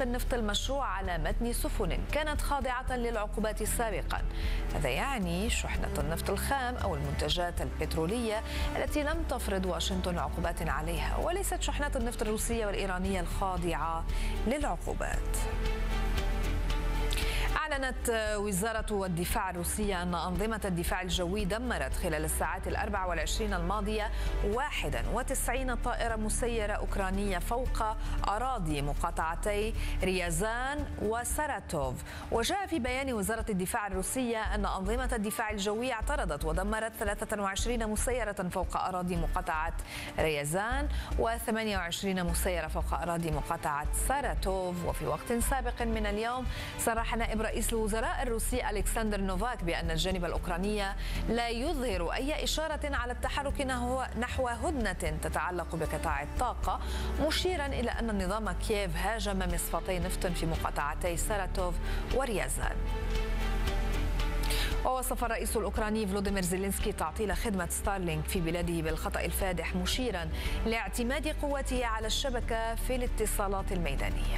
النفط المشروع على متن سفن كانت خاضعة للعقوبات سابقا. هذا يعني شحنة النفط الخام أو المنتجات البترولية التي لم تفرض واشنطن عقوبات عليها، وليست شحنات النفط الروسية والإيرانية الخاضعة للعقوبات. أعلنت وزارة الدفاع الروسية أن أنظمة الدفاع الجوي دمرت خلال الساعات 24 الماضية 91 طائرة مسيرة أوكرانية فوق أراضي مقاطعتي ريازان وساراتوف. وجاء في بيان وزارة الدفاع الروسية أن أنظمة الدفاع الجوي اعترضت ودمرت 23 مسيرة فوق أراضي مقاطعة ريازان و28 مسيرة فوق أراضي مقاطعة ساراتوف. وفي وقت سابق من اليوم صرح نائب رئيس الوزراء الروسي ألكسندر نوفاك بأن الجانب الأوكراني لا يظهر أي إشارة على التحرك نحو هدنة تتعلق بقطاع الطاقة، مشيرا إلى أن نظام كييف هاجم مصفاتي نفط في مقاطعتي ساراتوف وريازان. ووصف الرئيس الأوكراني فلوديمير زيلينسكي تعطيل خدمة ستارلينك في بلاده بالخطأ الفادح، مشيرا لاعتماد قوته على الشبكة في الاتصالات الميدانية.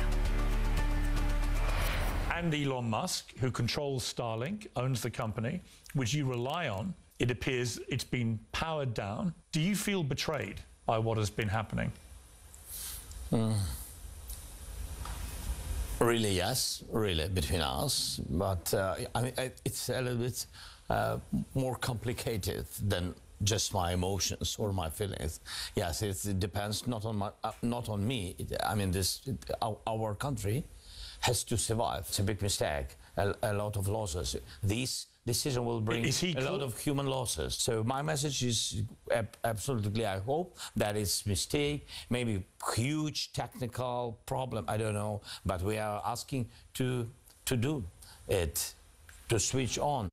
And Elon Musk, who controls Starlink, owns the company, which you rely on, it appears it's been powered down. Do you feel betrayed by what has been happening? Really, yes, really, between us. But I mean, it's a little bit more complicated than just my emotions or my feelings. Yes, it depends not on me. I mean, our country has to survive. It's a big mistake, a lot of losses. This decision will bring a lot of human losses. So my message is absolutely, I hope that it's a mistake, maybe huge technical problem, I don't know, but we are asking to do it, to switch on.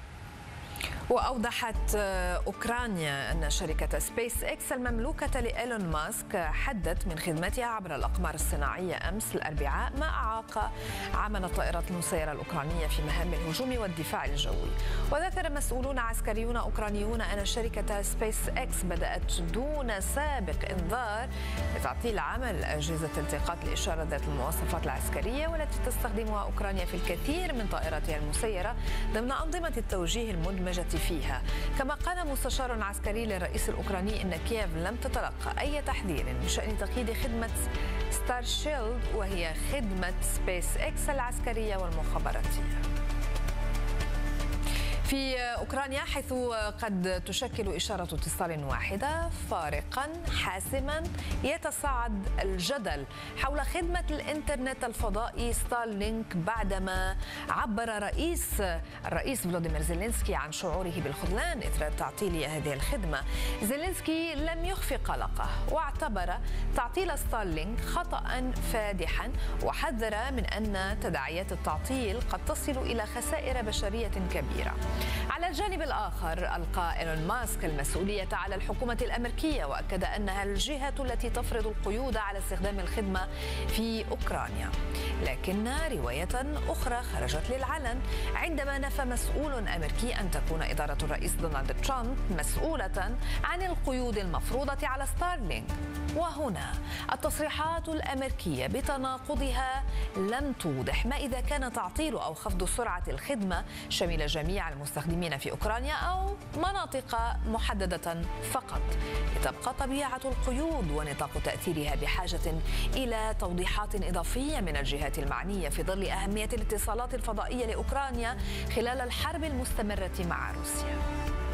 وأوضحت أوكرانيا أن شركة سبيس إكس المملوكة لإيلون ماسك حدت من خدمتها عبر الأقمار الصناعية أمس الأربعاء، ما أعاق عمل الطائرات المسيرة الأوكرانية في مهام الهجوم والدفاع الجوي. وذكر مسؤولون عسكريون أوكرانيون أن شركة سبيس إكس بدأت دون سابق إنذار بتعطيل عمل أجهزة التقاط الإشارة ذات المواصفات العسكرية والتي تستخدمها أوكرانيا في الكثير من طائراتها المسيرة ضمن أنظمة التوجيه المدمجة فيها. كما قال مستشار عسكري للرئيس الأوكراني أن كييف لم تتلقى أي تحذير بشأن تقييد خدمة ستار شيلد، وهي خدمة سبيس إكس العسكرية والمخابراتية في أوكرانيا، حيث قد تشكل إشارة اتصال واحدة فارقا حاسما. يتصاعد الجدل حول خدمة الإنترنت الفضائي ستارلينك بعدما عبر الرئيس فلوديمير زيلينسكي عن شعوره بالخذلان إثر تعطيل هذه الخدمة. زيلينسكي لم يخفي قلقه واعتبر تعطيل ستارلينك خطأ فادحا، وحذر من أن تداعيات التعطيل قد تصل إلى خسائر بشرية كبيرة. على الجانب الآخر ألقى إيلون ماسك المسؤولية على الحكومة الأمريكية، وأكد أنها الجهة التي تفرض القيود على استخدام الخدمة في أوكرانيا. لكن رواية أخرى خرجت للعلن عندما نفى مسؤول أمريكي أن تكون إدارة الرئيس دونالد ترامب مسؤولة عن القيود المفروضة على ستارلينك. وهنا التصريحات الأمريكية بتناقضها لم توضح ما إذا كان تعطيل أو خفض سرعة الخدمة شمل جميع المستخدمين في أوكرانيا أو مناطق محددة فقط. لتبقى طبيعة القيود ونطاق تأثيرها بحاجة إلى توضيحات إضافية من الجهات المعنية في ظل أهمية الاتصالات الفضائية لأوكرانيا خلال الحرب المستمرة مع روسيا.